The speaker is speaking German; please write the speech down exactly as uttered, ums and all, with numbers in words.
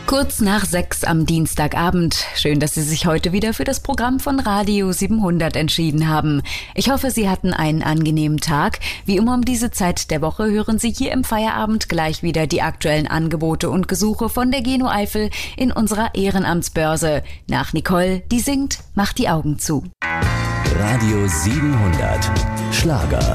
Kurz nach sechs am Dienstagabend. Schön, dass Sie sich heute wieder für das Programm von Radio siebenhundert entschieden haben. Ich hoffe, Sie hatten einen angenehmen Tag. Wie immer um diese Zeit der Woche hören Sie hier im Feierabend gleich wieder die aktuellen Angebote und Gesuche von der Geno Eifel in unserer Ehrenamtsbörse. Nach Nicole, die singt, macht die Augen zu. Radio siebenhundert Schlager.